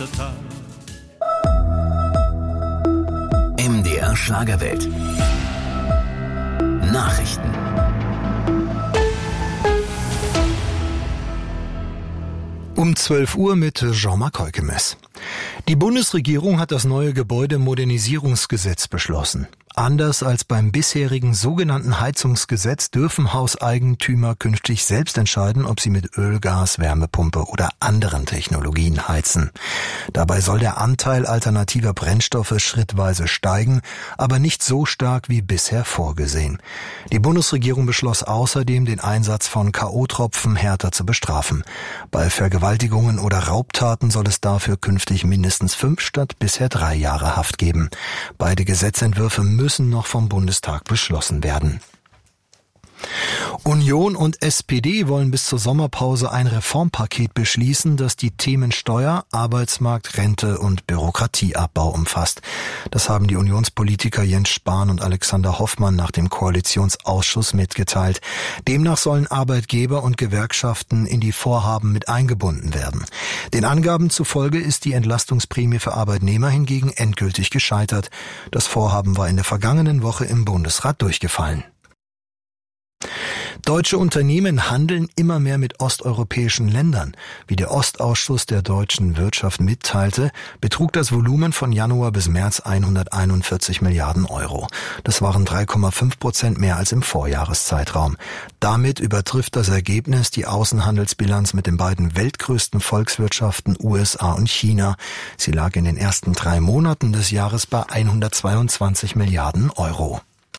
Münstertal. MDR Schlagerwelt. Nachrichten. Um 12 Uhr mit Jean-Marc Heukemes. Die Bundesregierung hat das neue Gebäudemodernisierungsgesetz beschlossen. Anders als beim bisherigen sogenannten Heizungsgesetz dürfen Hauseigentümer künftig selbst entscheiden, ob sie mit Öl, Gas, Wärmepumpe oder anderen Technologien heizen. Dabei soll der Anteil alternativer Brennstoffe schrittweise steigen, aber nicht so stark wie bisher vorgesehen. Die Bundesregierung beschloss außerdem, den Einsatz von K.O.-Tropfen härter zu bestrafen. Bei Vergewaltigungen oder Raubtaten soll es dafür künftig mindestens 5 statt bisher 3 Jahre Haft geben. Beide Gesetzentwürfe müssen noch vom Bundestag beschlossen werden. Union und SPD wollen bis zur Sommerpause ein Reformpaket beschließen, das die Themen Steuer, Arbeitsmarkt, Rente und Bürokratieabbau umfasst. Das haben die Unionspolitiker Jens Spahn und Alexander Hoffmann nach dem Koalitionsausschuss mitgeteilt. Demnach sollen Arbeitgeber und Gewerkschaften in die Vorhaben mit eingebunden werden. Den Angaben zufolge ist die Entlastungsprämie für Arbeitnehmer hingegen endgültig gescheitert. Das Vorhaben war in der vergangenen Woche im Bundesrat durchgefallen. Deutsche Unternehmen handeln immer mehr mit osteuropäischen Ländern. Wie der Ostausschuss der deutschen Wirtschaft mitteilte, betrug das Volumen von Januar bis März 141 Milliarden Euro. Das waren 3,5% mehr als im Vorjahreszeitraum. Damit übertrifft das Ergebnis die Außenhandelsbilanz mit den beiden weltgrößten Volkswirtschaften USA und China. Sie lag in den ersten 3 Monaten des Jahres bei 122 Milliarden Euro.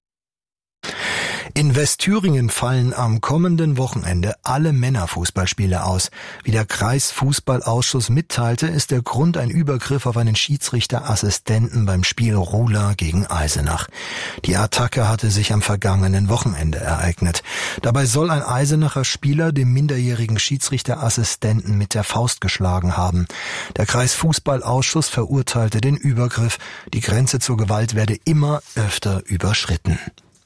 In Westthüringen fallen am kommenden Wochenende alle Männerfußballspiele aus. Wie der Kreisfußballausschuss mitteilte, ist der Grund ein Übergriff auf einen Schiedsrichterassistenten beim Spiel Ruhla gegen Eisenach. Die Attacke hatte sich am vergangenen Wochenende ereignet. Dabei soll ein Eisenacher Spieler dem minderjährigen Schiedsrichterassistenten mit der Faust geschlagen haben. Der Kreisfußballausschuss verurteilte den Übergriff. Die Grenze zur Gewalt werde immer öfter überschritten.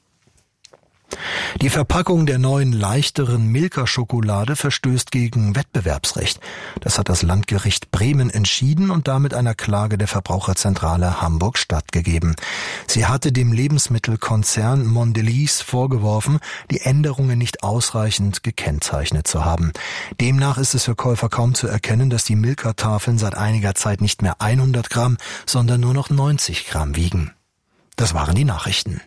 Die Verpackung der neuen leichteren Milka-Schokolade verstößt gegen Wettbewerbsrecht. Das hat das Landgericht Bremen entschieden und damit einer Klage der Verbraucherzentrale Hamburg stattgegeben. Sie hatte dem Lebensmittelkonzern Mondelez vorgeworfen, die Änderungen nicht ausreichend gekennzeichnet zu haben. Demnach ist es für Käufer kaum zu erkennen, dass die Milka-Tafeln seit einiger Zeit nicht mehr 100 Gramm, sondern nur noch 90 Gramm wiegen. Das waren die Nachrichten.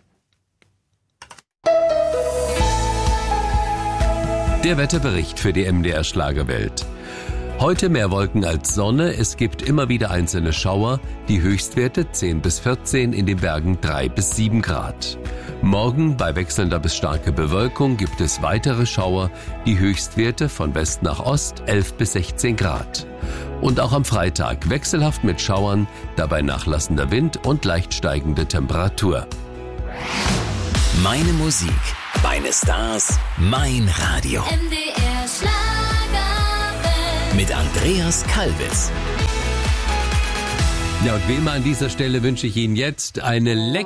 Der Wetterbericht für die MDR Schlagerwelt. Heute mehr Wolken als Sonne, es gibt immer wieder einzelne Schauer, die Höchstwerte 10 bis 14, in den Bergen 3 bis 7 Grad. Morgen bei wechselnder bis starker Bewölkung gibt es weitere Schauer, die Höchstwerte von West nach Ost 11 bis 16 Grad. Und auch am Freitag wechselhaft mit Schauern, dabei nachlassender Wind und leicht steigende Temperatur. Meine Musik, meine Stars, mein Radio. MDR Schlagerwelt. Mit Andreas Kalbitz. Ja, und wie immer an dieser Stelle wünsche ich Ihnen jetzt eine leckere